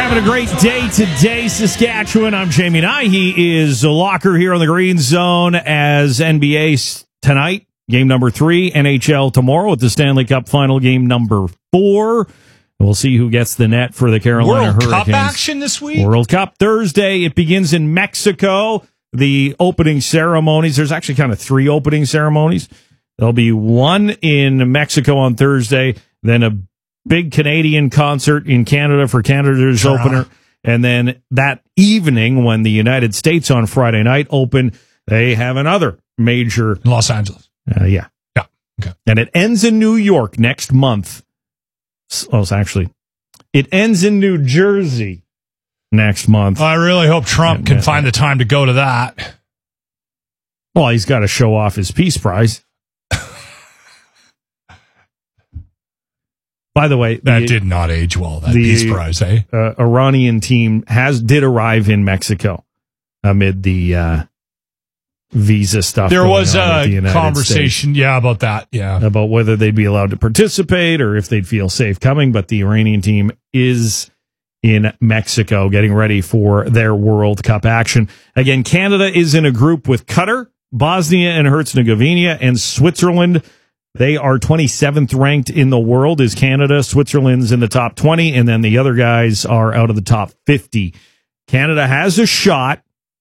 having a great day today, Saskatchewan. I'm Jamie Nye. He is Locker here on the Green Zone as NBA tonight, game number 3, NHL tomorrow with the Stanley Cup final game number 4. We'll see who gets the net for the Carolina Hurricanes. World Cup action this week? World Cup Thursday. It begins in Mexico. The opening ceremonies, there's actually kind of 3 opening ceremonies. There'll be one in Mexico on Thursday, then a big Canadian concert in Canada for Canada's opener. And then that evening, when the United States on Friday night open, they have another major. Los Angeles. Yeah. Okay. And it ends in New York next month. Oh, actually, it ends in New Jersey next month. I really hope Trump can find the time to go to that. Well, he's got to show off his Peace Prize. By the way, that did not age well, that Peace Prize, eh? Iranian team did arrive in Mexico amid the visa stuff. There was a conversation, about that, about whether they'd be allowed to participate or if they'd feel safe coming. But the Iranian team is in Mexico getting ready for their World Cup action. Again, Canada is in a group with Qatar, Bosnia and Herzegovina, and Switzerland. They are 27th ranked in the world is Canada. Switzerland's in the top 20, and then the other guys are out of the top 50. Canada has a shot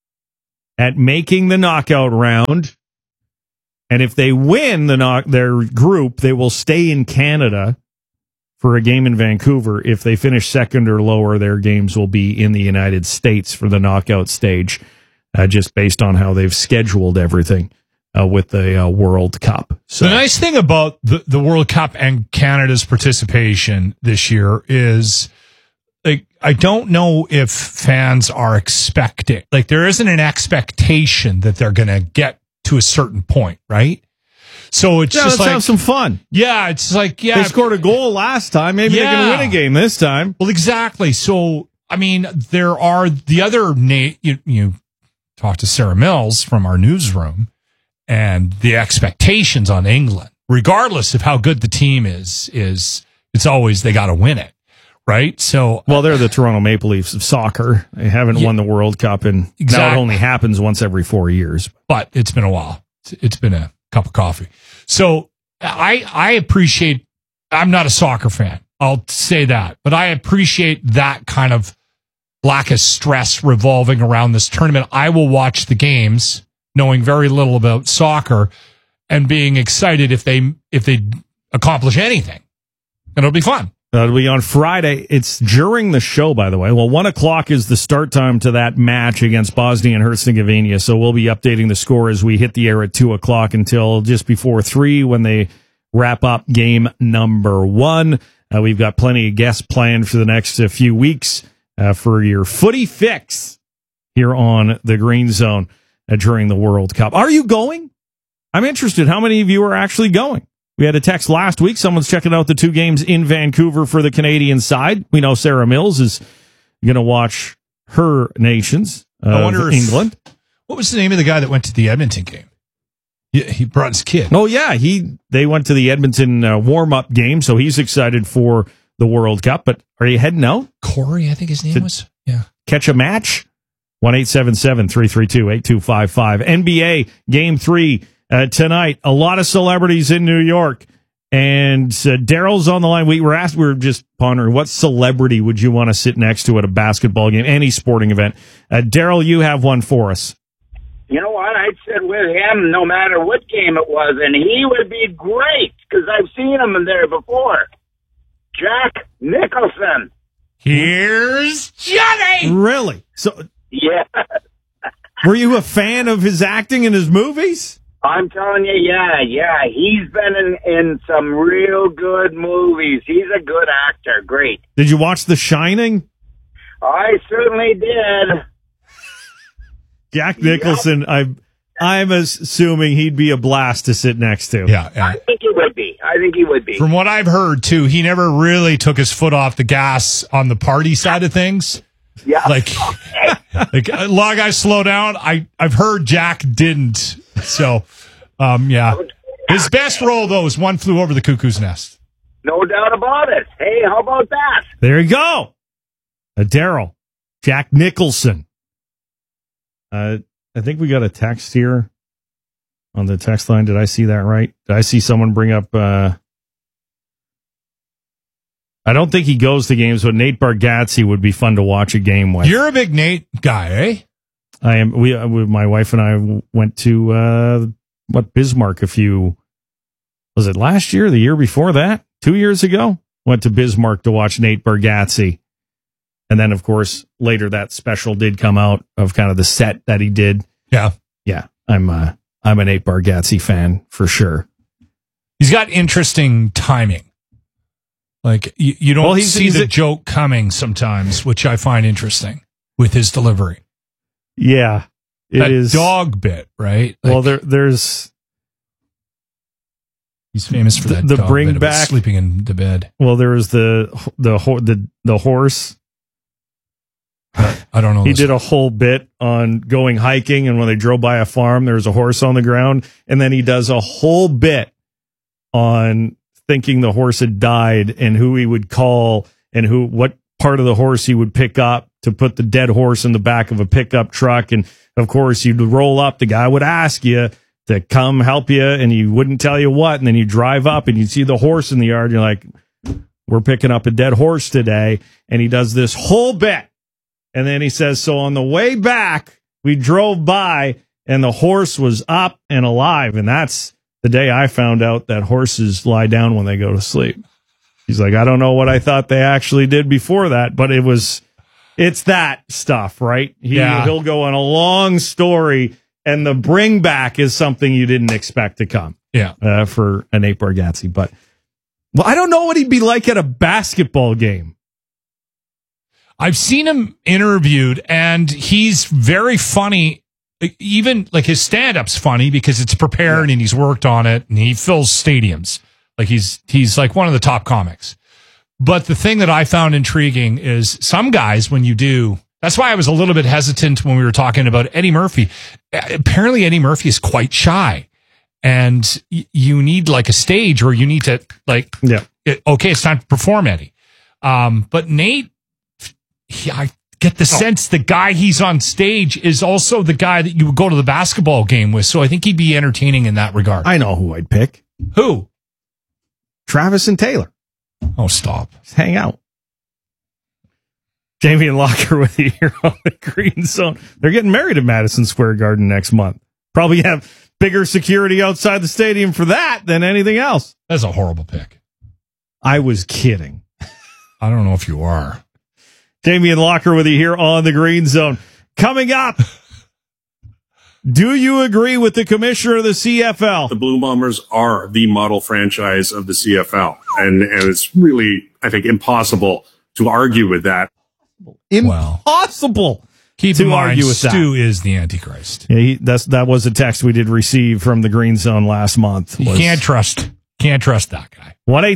at making the knockout round, and if they win their group, they will stay in Canada for a game in Vancouver. If they finish second or lower, their games will be in the United States for the knockout stage, just based on how they've scheduled everything. With the World Cup. So the nice thing about the World Cup and Canada's participation this year is, like, I don't know if fans are expecting, like, there isn't an expectation that they're going to get to a certain point, right? So it's just let's have some fun. Yeah, it's like, they scored a goal last time. Maybe they can win a game this time. Well, exactly. So, I mean, there are the other, you talk to Sarah Mills from our newsroom, and the expectations on England, regardless of how good the team is it's always they got to win it, right? So, well, they're the Toronto Maple Leafs of soccer. They haven't won the World Cup, and now it only happens once every 4 years. But it's been a while. It's been a cup of coffee. So I appreciate. I'm not a soccer fan. I'll say that, but I appreciate that kind of lack of stress revolving around this tournament. I will watch the games, knowing very little about soccer, and being excited if they accomplish anything. And it'll be fun. It'll be on Friday. It's during the show, by the way. Well, 1:00 is the start time to that match against Bosnia and Herzegovina. So we'll be updating the score as we hit the air at 2:00 until just before 3 when they wrap up game number 1. We've got plenty of guests planned for the next few weeks for your footy fix here on the Green Zone during the World Cup. Are you going? I'm interested. How many of you are actually going? We had a text last week. Someone's checking out the 2 games in Vancouver for the Canadian side. We know Sarah Mills is going to watch her nations, I wonder England. What was the name of the guy that went to the Edmonton game? He brought his kid. Oh, yeah. They went to the Edmonton warm-up game, so he's excited for the World Cup. But are you heading out? Corey, I think his name was. Yeah. Catch a match? 1-877-332-8255. NBA Game 3 tonight. A lot of celebrities in New York. And Daryl's on the line. We were just pondering, what celebrity would you want to sit next to at a basketball game, any sporting event? Daryl, you have one for us. You know what? I'd sit with him no matter what game it was, and he would be great because I've seen him there before. Jack Nicholson. Here's Johnny! Really? So, yeah. Were you a fan of his acting in his movies? I'm telling you, yeah. He's been in some real good movies. He's a good actor. Great. Did you watch The Shining? I certainly did. Jack Nicholson, yep. I'm assuming he'd be a blast to sit next to. Yeah. I think he would be. From what I've heard, too, he never really took his foot off the gas on the party side of things. Yeah. Like a lot of guys slow down. I've heard Jack didn't. So, yeah. His best role, though, is One Flew Over the Cuckoo's Nest. No doubt about it. Hey, how about that? There you go. Daryl, Jack Nicholson. I think we got a text here on the text line. Did I see that right? Did I see someone bring up... I don't think he goes to games, but Nate Bargatze would be fun to watch a game with. You're a big Nate guy, eh? I am. My wife and I went to Bismarck was it last year, the year before that, 2 years ago? Went to Bismarck to watch Nate Bargatze. And then, of course, later that special did come out of kind of the set that he did. Yeah. Yeah. I'm a Nate Bargatze fan for sure. He's got interesting timing. Like, you don't see the joke coming sometimes, which I find interesting with his delivery. Yeah. It is dog bit, right? Like, well, there's... He's famous for that the dog bring bit about back sleeping in the bed. Well, there was the horse. I don't know. He did a whole bit on going hiking, and when they drove by a farm, there was a horse on the ground, and then he does a whole bit on thinking the horse had died and who he would call and what part of the horse he would pick up to put the dead horse in the back of a pickup truck. And of course, you'd roll up. The guy would ask you to come help you, and he wouldn't tell you what. And then you drive up and you see the horse in the yard. You're like, we're picking up a dead horse today. And he does this whole bit. And then he says, so on the way back, we drove by and the horse was up and alive. And that's the day I found out that horses lie down when they go to sleep. He's like, I don't know what I thought they actually did before that, but it's that stuff, right? He'll go on a long story, and the bring back is something you didn't expect to come. Yeah. For a Nate Bargatze. But, well, I don't know what he'd be like at a basketball game. I've seen him interviewed, and he's very funny. Even like his stand-up's funny because it's prepared and he's worked on it, and he fills stadiums. Like he's like one of the top comics. But the thing that I found intriguing is some guys, when you do, that's why I was a little bit hesitant when we were talking about Eddie Murphy. Apparently Eddie Murphy is quite shy, and you need like a stage, or you need to okay, it's time to perform, Eddie. But Nate, I get the sense the guy he's on stage is also the guy that you would go to the basketball game with. So I think he'd be entertaining in that regard. I know who I'd pick. Who? Travis and Taylor. Oh, stop. Just hang out. Jamie and Locker with you here on the Green Zone. They're getting married at Madison Square Garden next month. Probably have bigger security outside the stadium for that than anything else. That's a horrible pick. I was kidding. I don't know if you are. Jamie and Locker with you here on the Green Zone. Coming up, do you agree with the commissioner of the CFL? The Blue Bombers are the model franchise of the CFL. And it's really, I think, impossible to argue with that. Impossible. Keep in mind, Stu is the Antichrist. Yeah, that was a text we did receive from the Green Zone last month. You can't trust that guy.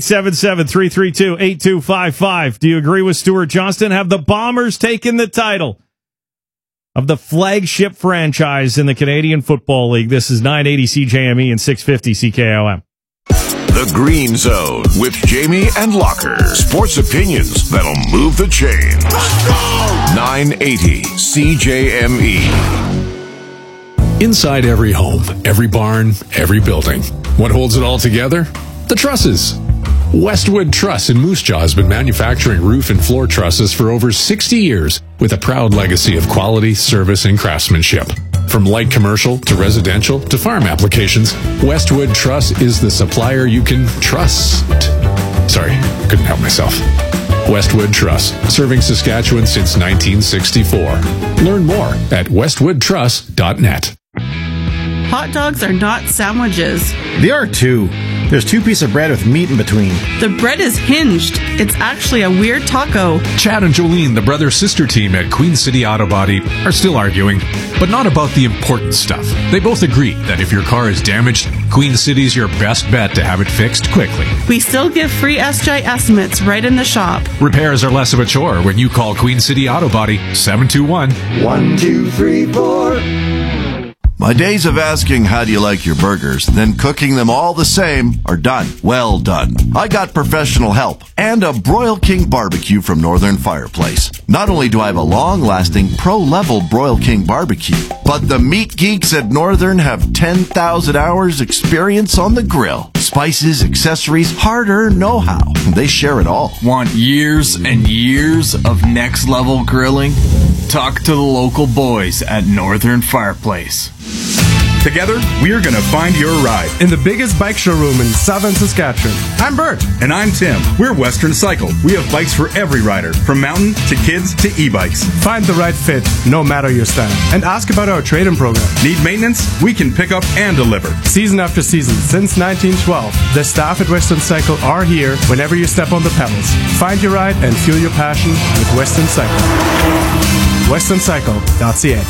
1-877-332-8255. Do you agree with Stuart Johnston? Have the Bombers taken the title of the flagship franchise in the Canadian Football League? This is 980 CJME and 650 CKOM. The Green Zone with Jamie and Locker. Sports opinions that'll move the chains. 980 CJME. Inside every home, every barn, every building. What holds it all together? The trusses. Westwood Truss in Moose Jaw has been manufacturing roof and floor trusses for over 60 years with a proud legacy of quality, service, and craftsmanship. From light commercial to residential to farm applications, Westwood Truss is the supplier you can trust. Sorry, couldn't help myself. Westwood Truss, serving Saskatchewan since 1964. Learn more at westwoodtruss.net. Hot dogs are not sandwiches. They are too. There's 2 pieces of bread with meat in between. The bread is hinged. It's actually a weird taco. Chad and Jolene, the brother-sister team at Queen City Auto Body, are still arguing, but not about the important stuff. They both agree that if your car is damaged, Queen City's your best bet to have it fixed quickly. We still give free SGI estimates right in the shop. Repairs are less of a chore when you call Queen City Auto Body 721-1234. My days of asking how do you like your burgers, then cooking them all the same are done. Well done. I got professional help and a Broil King barbecue from Northern Fireplace. Not only do I have a long-lasting pro-level Broil King barbecue, but the meat geeks at Northern have 10,000 hours experience on the grill. Spices, accessories, hard-earned know-how. They share it all. Want years and years of next-level grilling? Talk to the local boys at Northern Fireplace. Together, we're going to find your ride in the biggest bike showroom in southern Saskatchewan. I'm Bert. And I'm Tim. We're Western Cycle. We have bikes for every rider, from mountain to kids to e-bikes. Find the right fit, no matter your style. And ask about our trade-in program. Need maintenance? We can pick up and deliver. Season after season, since 1912, the staff at Western Cycle are here whenever you step on the pedals. Find your ride and fuel your passion with Western Cycle. WesternCycle.ca.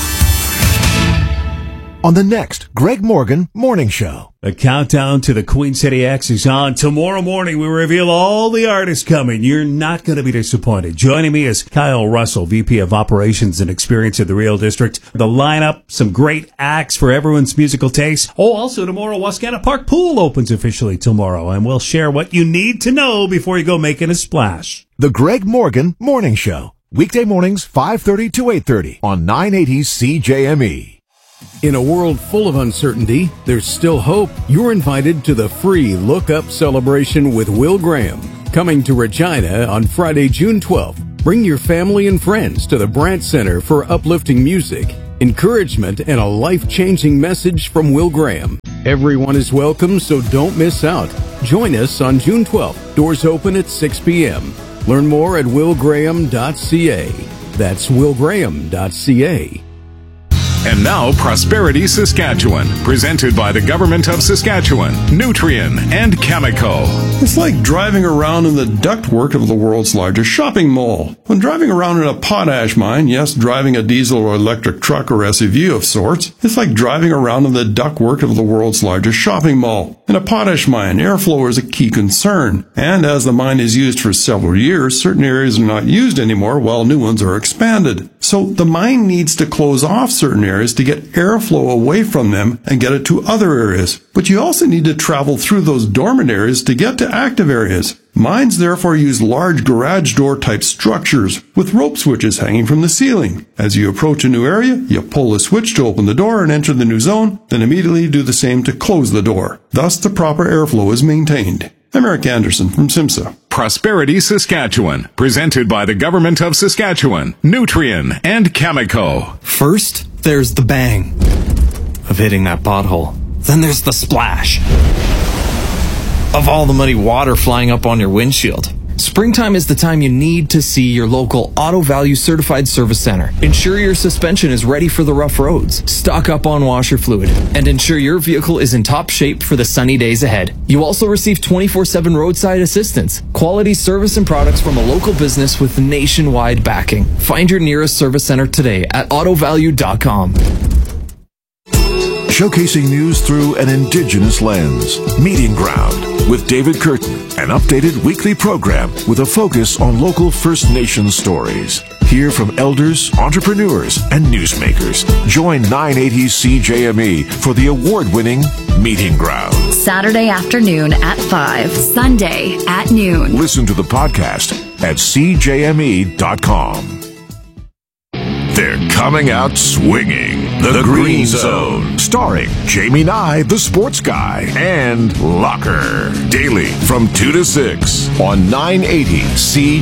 On the next Greg Morgan Morning Show. The countdown to the Queen City X is on. Tomorrow morning, we reveal all the artists coming. You're not going to be disappointed. Joining me is Kyle Russell, VP of Operations and Experience at the Real District. The lineup, some great acts for everyone's musical taste. Oh, also tomorrow, Wascana Park Pool opens officially tomorrow, and we'll share what you need to know before you go making a splash. The Greg Morgan Morning Show. Weekday mornings, 5:30 to 8:30 on 980 CJME. In a world full of uncertainty, there's still hope. You're invited to the free Look Up celebration with Will Graham, coming to Regina on Friday, June 12th. Bring your family and friends to the Brandt Center for uplifting music, encouragement, and a life-changing message from Will Graham. Everyone is welcome, so don't miss out. Join us on June 12th. Doors open at 6 p.m. Learn more at willgraham.ca. That's willgraham.ca. And now, Prosperity Saskatchewan, presented by the Government of Saskatchewan, Nutrien, and Cameco. It's like driving around in the ductwork of the world's largest shopping mall. When driving around in a potash mine, yes, driving a diesel or electric truck or SUV of sorts, it's like driving around in the ductwork of the world's largest shopping mall. In a potash mine, airflow is a key concern, and as the mine is used for several years, certain areas are not used anymore while new ones are expanded. So the mine needs to close off certain areas to get airflow away from them and get it to other areas. But you also need to travel through those dormant areas to get to active areas. Mines therefore use large garage door type structures with rope switches hanging from the ceiling. As you approach a new area, you pull a switch to open the door and enter the new zone, then immediately do the same to close the door. Thus the proper airflow is maintained. I'm Eric Anderson from SIMSA. Prosperity Saskatchewan, presented by the Government of Saskatchewan, Nutrien, and Cameco. First, there's the bang of hitting that pothole. Then there's the splash of all the muddy water flying up on your windshield. Springtime is the time you need to see your local Auto Value Certified Service Center. Ensure your suspension is ready for the rough roads. Stock up on washer fluid and ensure your vehicle is in top shape for the sunny days ahead. You also receive 24/7 roadside assistance, quality service and products from a local business with nationwide backing. Find your nearest service center today at autovalue.com. Showcasing news through an Indigenous lens. Meeting Ground with David Curtin, an updated weekly program with a focus on local First Nations stories. Hear from elders, entrepreneurs, and newsmakers. Join 980 CJME for the award-winning Meeting Ground. Saturday afternoon at 5, Sunday at noon. Listen to the podcast at cjme.com. They're coming out swinging. The Green Zone. Starring Jamie Nye, the sports guy, and Locker. Daily from 2 to 6 on 980 CJME.